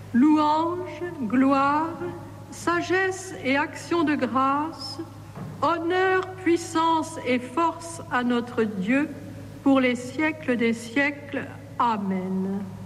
Louange, gloire, sagesse et action de grâce, honneur, puissance et force à notre Dieu pour les siècles des siècles. Amen.